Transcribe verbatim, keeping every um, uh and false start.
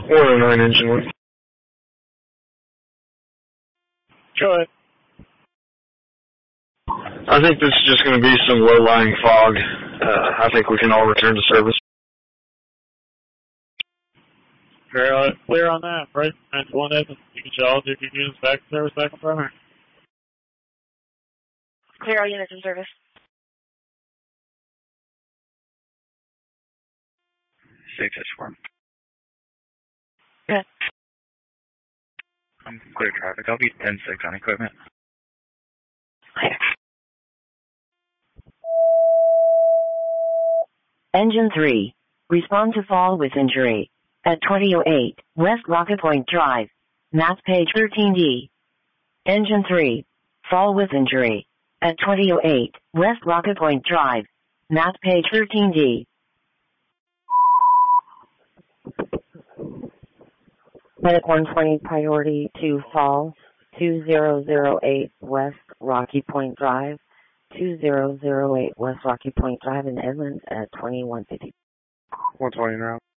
one oh nine engine one. Go ahead. I think this is just going to be some low-lying fog. Uh, I think we can all return to service. Very clear on that, right? nine one Evans. You can show all your units back to service, back on primary. Clear all units in service. six S four. Good. I'm clear traffic. I'll be ten six on equipment. Clear. Engine three. Respond to fall with injury. At twenty oh eight, West Rocket Point Drive. Map page thirteen D. Engine three. Fall with injury. At twenty oh eight, West Rocket Point Drive. Map page thirteen D. Medic one twenty, priority to fall. two zero zero eight West Rocky Point Drive. two zero zero eight West Rocky Point Drive in Edmonds at twenty-one fifty. one twenty now.